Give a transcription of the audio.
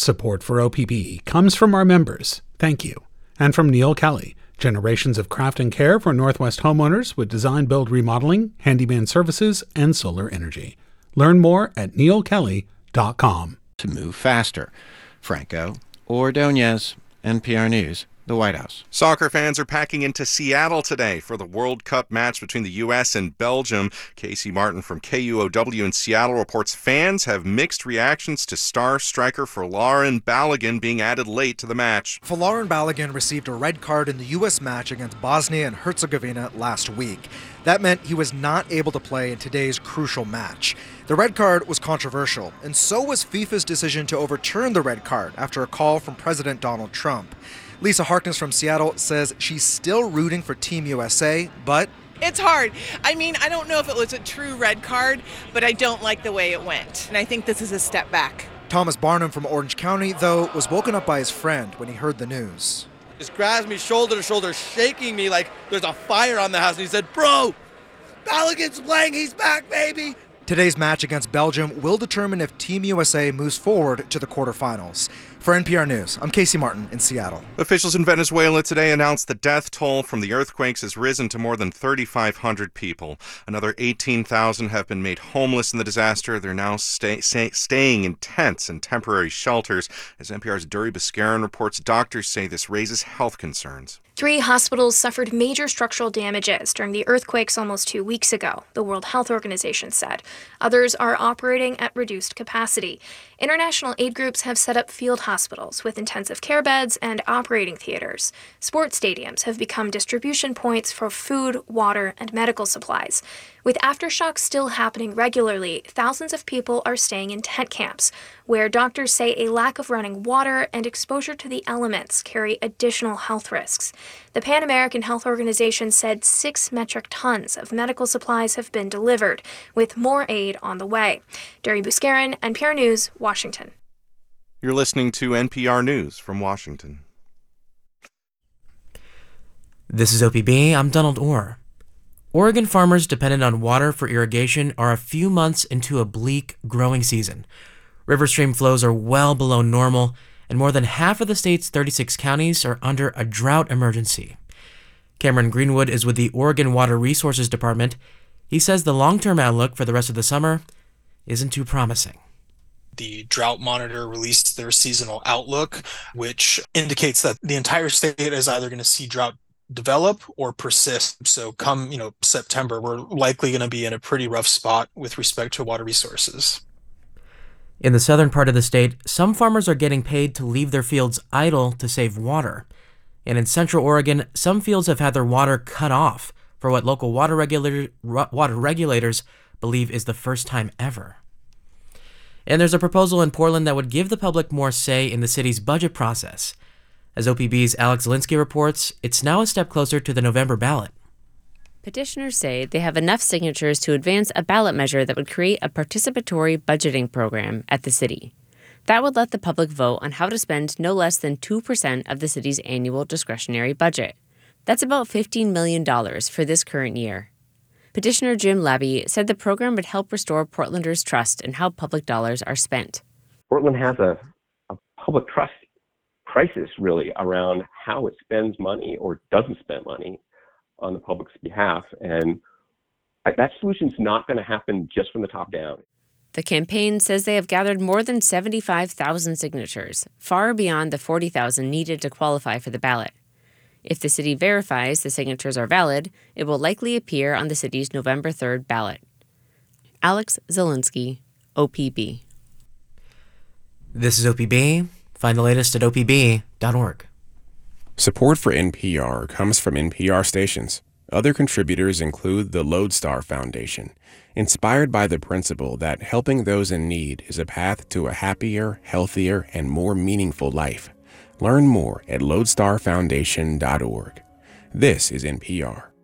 Support for OPB comes from our members. Thank you. And from Neil Kelly, generations of craft and care for Northwest homeowners with design, build, remodeling, handyman services, and solar energy. Learn more at neilkelly.com. To move faster. Franco Ordonez, NPR News, the White House. Soccer fans are packing into Seattle today for the World Cup match between the U.S. and Belgium. Casey Martin from KUOW in Seattle reports fans have mixed reactions to star striker Folarin Balogun being added late to the match. Folarin Balogun received a red card in the U.S. match against Bosnia and Herzegovina last week. That meant he was not able to play in today's crucial match. The red card was controversial, and so was FIFA's decision to overturn the red card after a call from President Donald Trump. Lisa Harkness from Seattle says she's still rooting for Team USA, but it's hard. I mean, I don't know if it was a true red card, but I don't like the way it went. And I think this is a step back. Thomas Barnum from Orange County, though, was woken up by his friend when he heard the news. Just grabs me shoulder to shoulder, shaking me like there's a fire on the house. And he said, "Bro, Balogun's playing. He's back, baby." Today's match against Belgium will determine if Team USA moves forward to the quarterfinals. For NPR News, I'm Casey Martin in Seattle. Officials in Venezuela today announced the death toll from the earthquakes has risen to more than 3,500 people. Another 18,000 have been made homeless in the disaster. They're now staying in tents and temporary shelters. As NPR's Duri Bascarin reports, doctors say this raises health concerns. 3 hospitals suffered major structural damages during the earthquakes almost 2 weeks ago, the World Health Organization said. Others are operating at reduced capacity. International aid groups have set up field hospitals with intensive care beds and operating theaters. Sports stadiums have become distribution points for food, water, and medical supplies. With aftershocks still happening regularly, thousands of people are staying in tent camps, where doctors say a lack of running water and exposure to the elements carry additional health risks. The Pan American Health Organization said 6 metric tons of medical supplies have been delivered, with more aid on the way. Duri Bascarin, NPR News, Washington. You're listening to NPR News from Washington. This is OPB. I'm Donald Orr. Oregon farmers dependent on water for irrigation are a few months into a bleak growing season. River stream flows are well below normal, and more than half of the state's 36 counties are under a drought emergency. Cameron Greenwood is with the Oregon Water Resources Department. He says the long-term outlook for the rest of the summer isn't too promising. The Drought Monitor released their seasonal outlook, which indicates that the entire state is either going to see drought develop or persist. So come, September, we're likely going to be in a pretty rough spot with respect to water resources. In the southern part of the state, some farmers are getting paid to leave their fields idle to save water. And in Central Oregon, some fields have had their water cut off for what local water regulators believe is the first time ever. And there's a proposal in Portland that would give the public more say in the city's budget process. As OPB's Alex Zielinski reports, it's now a step closer to the November ballot. Petitioners say they have enough signatures to advance a ballot measure that would create a participatory budgeting program at the city. That would let the public vote on how to spend no less than 2% of the city's annual discretionary budget. That's about $15 million for this current year. Petitioner Jim Labby said the program would help restore Portlanders' trust in how public dollars are spent. Portland has a public trust crisis, really, around how it spends money or doesn't spend money on the public's behalf. And that solution's not going to happen just from the top down. The campaign says they have gathered more than 75,000 signatures, far beyond the 40,000 needed to qualify for the ballot. If the city verifies the signatures are valid, it will likely appear on the city's November 3rd ballot. Alex Zielinski, OPB. This is OPB. Find the latest at opb.org. Support for NPR comes from NPR stations. Other contributors include the Lodestar Foundation, inspired by the principle that helping those in need is a path to a happier, healthier, and more meaningful life. Learn more at lodestarfoundation.org. This is NPR.